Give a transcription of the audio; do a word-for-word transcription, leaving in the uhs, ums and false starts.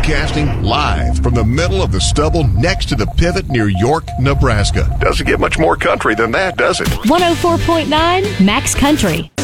Broadcasting live from the middle of the stubble next to the pivot near York, Nebraska. Doesn't get much more country than that, does it? one oh four point nine Max Country.